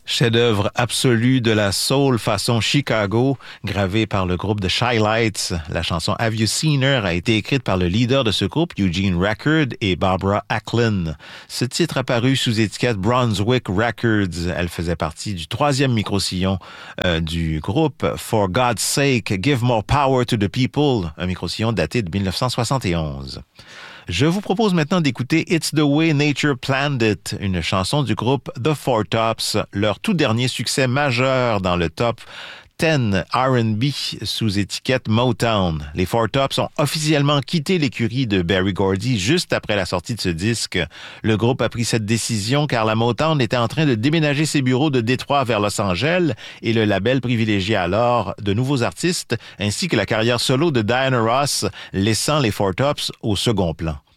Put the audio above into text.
Chef-d'œuvre absolu de la soul façon Chicago, gravé par le groupe The Shy Lights. La chanson Have You Seen Her a été écrite par le leader de ce groupe, Eugene Record, et Barbara Acklin. Ce titre apparu sous étiquette Brunswick Records. Elle faisait partie du troisième micro-sillon du groupe For God's Sake, Give More Power to the People, un micro-sillon daté de 1971. Je vous propose maintenant d'écouter It's the Way Nature Planned It, une chanson du groupe The Four Tops, leur tout dernier succès majeur dans le top 10 R&B sous étiquette Motown. Les Four Tops ont officiellement quitté l'écurie de Berry Gordy juste après la sortie de ce disque. Le groupe a pris cette décision car la Motown était en train de déménager ses bureaux de Détroit vers Los Angeles et le label privilégiait alors de nouveaux artistes ainsi que la carrière solo de Diana Ross, laissant les Four Tops au second plan.